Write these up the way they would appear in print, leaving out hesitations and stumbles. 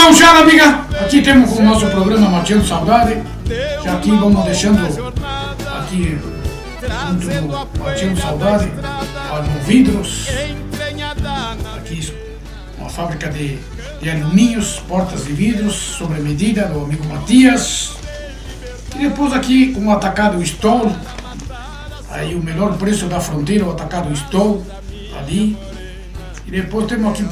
Gauchada, amiga, aqui temos o nosso programa Mateando Saudade. Já aqui vamos deixando aqui junto no Mateando Saudade, no Vidros. Aqui uma fábrica de alumínios, portas de vidros, sobre medida do amigo Matias. E depois aqui com o atacado Stoll, aí o melhor preço da fronteira, o atacado Stoll, ali. E depois temos aqui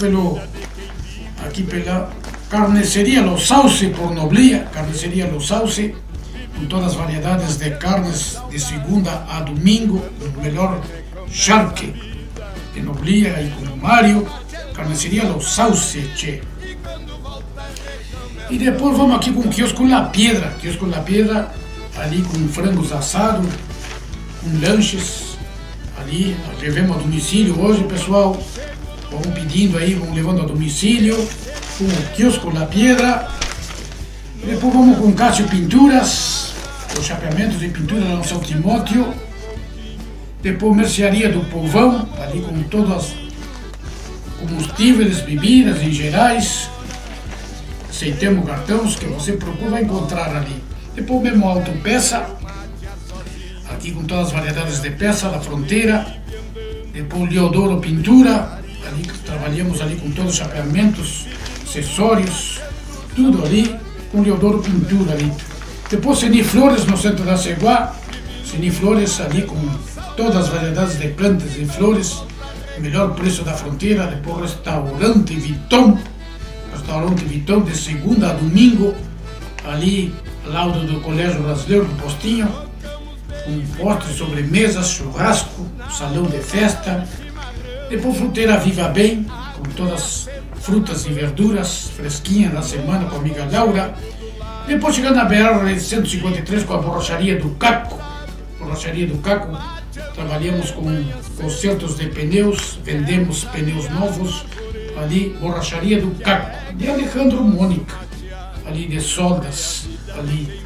pela Carniceria Los Sauce por Noblia, Carniceria Los Sauce, com todas as variedades de carnes de segunda a domingo, o melhor charque de Noblia, aí com o Mário, Carniceria Los Sauce, che. E depois vamos aqui com o quiosco La Piedra, ali com frangos assados, com lanches, ali, levamos a domicílio hoje, pessoal. Vamos pedindo aí, vamos levando a domicílio, com o quiosco La Piedra. E depois vamos com Cássio Pinturas, os chapeamentos de pintura lá no São Timóteo. Depois Mercearia do Povão, ali com todas combustíveis, bebidas em gerais. Aceitamos cartões que você procura, vai encontrar ali. Depois mesmo Autopeça, aqui com todas as variedades de peça da fronteira. Depois Leodoro Pintura, ali que trabalhamos ali com todos os chapeamentos, acessórios, tudo ali com Leodoro Pintura ali. Depois Seni Flores no centro da Ceguá, Seni Flores ali com todas as variedades de plantas e flores, o melhor preço da fronteira. Depois Restaurante Viton de segunda a domingo, ali ao lado do Colégio Brasileiro do Postinho, com postres, sobremesas, churrasco, salão de festa. Depois Fruteira Viva Bem, com todas as frutas e verduras fresquinhas da semana com a amiga Laura. Depois chegando na BR-153 com a Borracharia do Caco. Trabalhamos com consertos de pneus, vendemos pneus novos, ali Borracharia do Caco, de Alejandro Mônica, ali de soldas, ali.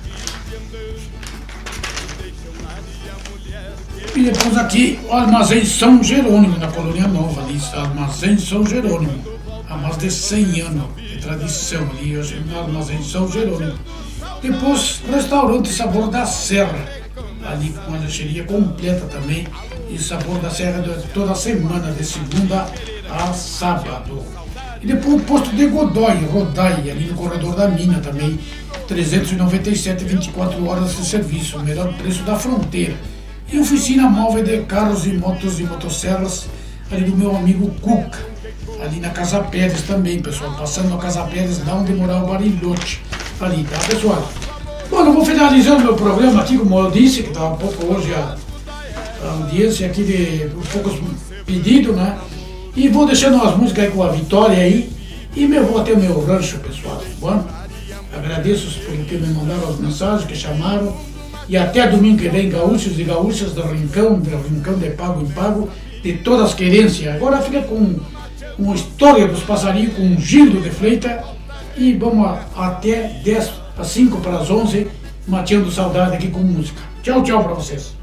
E depois aqui o Armazém São Jerônimo, na Colônia Nova, ali, Armazém São Jerônimo, há mais de 100 anos de tradição ali, hoje no Armazém São Jerônimo. Depois Restaurante Sabor da Serra, ali com a lancheria completa também, e Sabor da Serra toda semana, de segunda a sábado. E depois o posto de Rodai, ali no corredor da mina também, 397, 24 horas de serviço, o melhor preço da fronteira. E oficina móvel de carros e motos e motosserras, ali do meu amigo Cuca, ali na Casa Pérez também, pessoal, passando na Casa Pérez, lá onde morava o Bariloche, ali, tá, pessoal? Bom, eu vou finalizando meu programa aqui, como eu disse, que está um pouco hoje a audiência aqui de poucos pedidos, né? E vou deixando umas músicas aí com a Vitória aí, e vou até o meu rancho, pessoal, bom? Agradeço por que me mandaram as mensagens, que chamaram. E até domingo que vem, gaúchos e gaúchas do Rincão de Pago em Pago, de todas as querências. Agora fica com uma história dos passarinhos, com um giro de fleita. E vamos até 10 às 5 para as 11, mateando saudade aqui com música. Tchau, tchau para vocês.